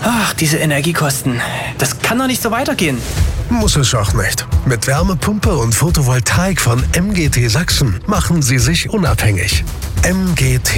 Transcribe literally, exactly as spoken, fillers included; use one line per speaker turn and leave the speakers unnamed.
Ach, diese Energiekosten. Das kann doch nicht so weitergehen.
Muss es auch nicht. Mit Wärmepumpe und Photovoltaik von M G T Sachsen machen Sie sich unabhängig. M G T